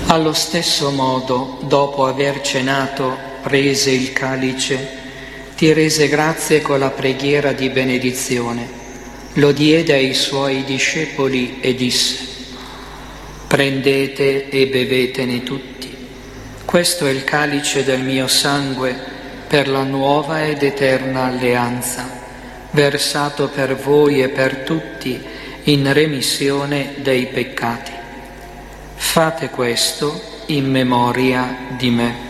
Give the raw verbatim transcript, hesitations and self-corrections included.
Allo stesso modo, dopo aver cenato, prese il calice, ti rese grazie con la preghiera di benedizione, lo diede ai suoi discepoli e disse: prendete e bevetene tutti, questo è il calice del mio sangue per la nuova ed eterna alleanza, versato per voi e per tutti in remissione dei peccati. Fate questo in memoria di me.